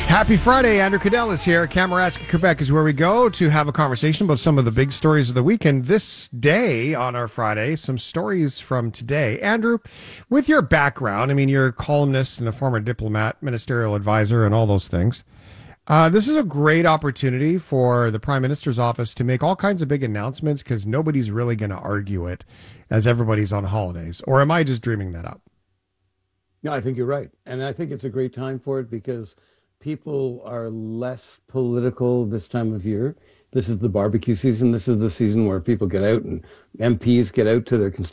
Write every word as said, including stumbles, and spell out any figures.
Happy Friday. Andrew Cadell is here. Kamouraska, Quebec is where we go to have a conversation about some of the big stories of the weekend. This day on our Friday, some stories from today. Andrew, with your background, I mean, you're a columnist and a former diplomat, ministerial advisor, and all those things. Uh, this is a great opportunity for the Prime Minister's office to make all kinds of big announcements because nobody's really going to argue it as everybody's on holidays. Or am I just dreaming that up? No, I think you're right. And I think it's a great time for it because people are less political this time of year. This is the barbecue season. This is the season where people get out and M Ps get out to their constituencies.